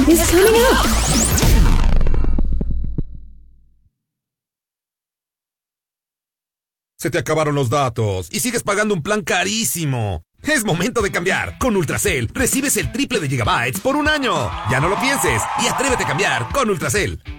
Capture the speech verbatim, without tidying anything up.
is coming up. Se te acabaron los datos y sigues pagando un plan carísimo. Es momento de cambiar. Con Ultracel recibes el triple de gigabytes por un año. Ya no lo pienses y atrévete a cambiar con Ultracel.